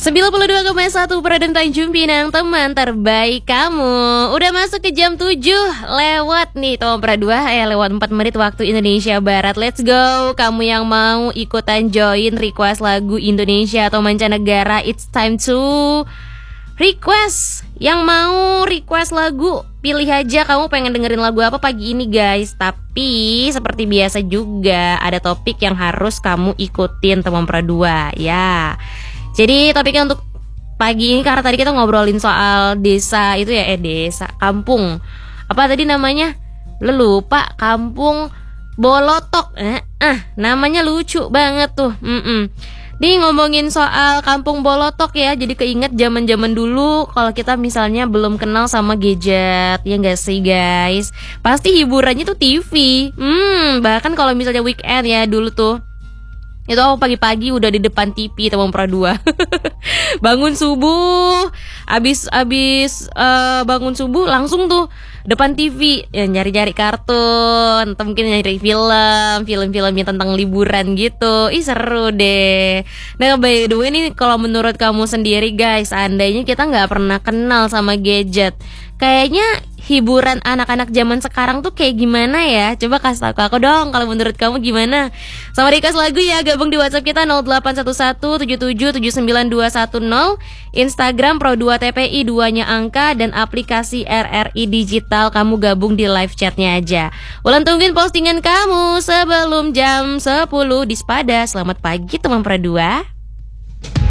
92,1 Pradem Tanjung Pinang, teman terbaik kamu. Udah masuk ke jam 7 lewat nih Tompra 2 lewat 4 menit waktu Indonesia Barat. Let's go. Kamu yang mau ikutan join request lagu Indonesia atau mancanegara, it's time to request. Yang mau request lagu, pilih aja kamu pengen dengerin lagu apa pagi ini guys. Tapi seperti biasa juga ada topik yang harus kamu ikutin Tompra 2 ya. Jadi topiknya untuk pagi ini karena tadi kita ngobrolin soal desa itu ya, desa, kampung. Apa tadi namanya? Lupa, Kampung Bolotok. Namanya lucu banget tuh. Nih ngomongin soal Kampung Bolotok ya, jadi keinget zaman-zaman dulu kalau kita misalnya belum kenal sama gadget, ya nggak sih guys? Pasti hiburannya tuh TV. Bahkan kalau misalnya weekend ya dulu tuh, itu aku pagi-pagi udah di depan TV Tompra 2. Bangun subuh, abis bangun subuh langsung tuh depan TV ya, nyari-nyari kartun atau mungkin nyari film-film yang tentang liburan gitu. Ih seru deh. Nah by the way nih, kalau menurut kamu sendiri guys, seandainya kita nggak pernah kenal sama gadget, kayaknya hiburan anak-anak zaman sekarang tuh kayak gimana ya? Coba kasih tahu ke aku dong kalau menurut kamu gimana. Sama request lagu ya, gabung di WhatsApp kita 081177792210, Instagram Pro2TPI 2-nya angka, dan aplikasi RRI Digital. Kamu gabung di live chatnya aja. Ulang tungguin postingan kamu sebelum jam 10 di Spada. Selamat pagi teman Pro 2.